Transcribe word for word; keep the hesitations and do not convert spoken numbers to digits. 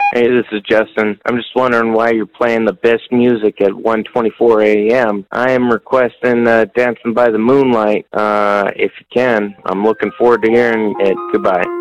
Hey, this is Justin. I'm just wondering why you're playing the best music at one twenty-four a m I am requesting uh, Dancing by the Moonlight, uh, if you can. I'm looking forward to hearing it. Goodbye.